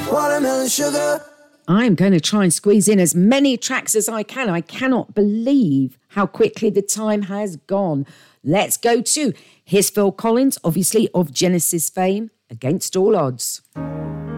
Watermelon sugar. I'm going to try and squeeze in as many tracks as I can. I cannot believe how quickly the time has gone. Let's go to, here's Phil Collins, obviously of Genesis fame, Against All Odds.